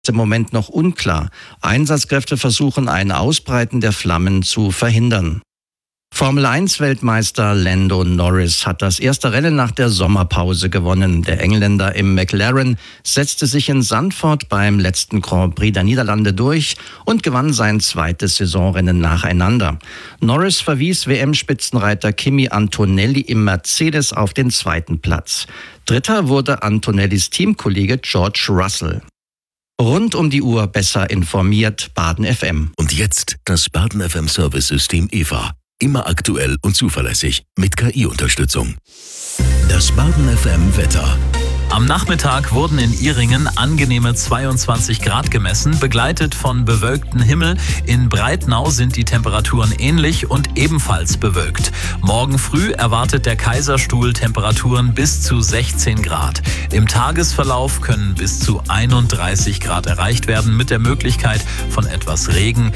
im Moment noch unklar. Einsatzkräfte versuchen, ein Ausbreiten der Flammen zu verhindern. Formel-1-Weltmeister Lando Norris hat das erste Rennen nach der Sommerpause gewonnen. Der Engländer im McLaren setzte sich in Zandvoort beim letzten Grand Prix der Niederlande durch und gewann sein zweites Saisonrennen nacheinander. Norris verwies WM-Spitzenreiter Kimi Antonelli im Mercedes auf den zweiten Platz. Dritter wurde Antonellis Teamkollege George Russell. Rund um die Uhr besser informiert, Baden FM. Und jetzt das Baden FM Service-System EVA. Immer aktuell und zuverlässig mit KI-Unterstützung. Das Baden FM Wetter. Am Nachmittag wurden in Ihringen angenehme 22 Grad gemessen, begleitet von bewölktem Himmel. In Breitnau sind die Temperaturen ähnlich und ebenfalls bewölkt. Morgen früh erwartet der Kaiserstuhl Temperaturen bis zu 16 Grad. Im Tagesverlauf können bis zu 31 Grad erreicht werden, mit der Möglichkeit von etwas Regen.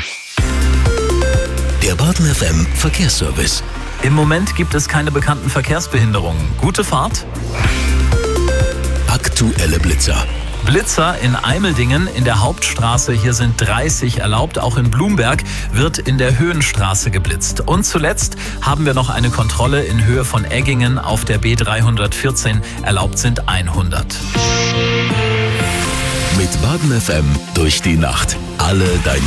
Der Baden FM Verkehrsservice. Im Moment gibt es keine bekannten Verkehrsbehinderungen. Gute Fahrt. Aktuelle Blitzer. Blitzer in Eimeldingen in der Hauptstraße. Hier sind 30 erlaubt. Auch in Blumberg wird in der Höhenstraße geblitzt. Und zuletzt haben wir noch eine Kontrolle in Höhe von Eggingen auf der B314. Erlaubt sind 100. Mit Baden FM durch die Nacht. Alle deine